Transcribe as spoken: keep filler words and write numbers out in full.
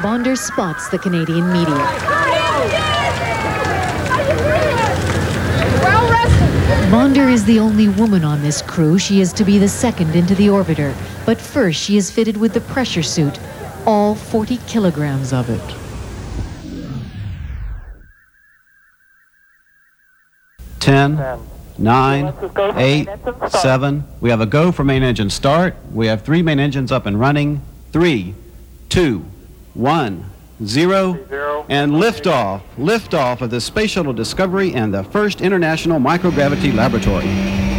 Bonder spots the Canadian media. Bonder is the only woman on this crew. She is to be the second into the orbiter. But first, she is fitted with the pressure suit, all forty kilograms of it. ten, nine, eight, seven. We have a go for main engine start. We have three main engines up and running. Three, two, one, zero, and liftoff. Liftoff of the Space Shuttle Discovery and the first International Microgravity Laboratory.